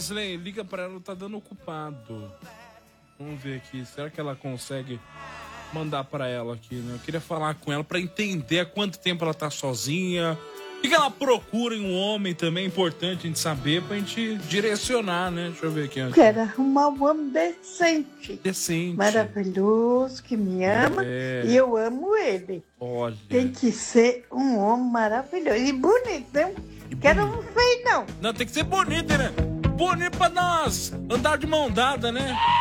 Wesley, liga pra ela, tá dando ocupado. Vamos ver aqui, será que ela consegue mandar pra ela aqui, né? Eu queria falar com ela pra entender há quanto tempo ela tá sozinha. O que ela procura em um homem também é importante a gente saber pra gente direcionar, né? Deixa eu ver aqui. Quero arrumar um homem decente. Decente. Maravilhoso, que me ama. E eu amo ele. Olha. Tem que ser um homem maravilhoso. E bonito, não? Quero um feio, não. Não, tem que ser bonito, né? Bonito pra nós andar de mão dada, né?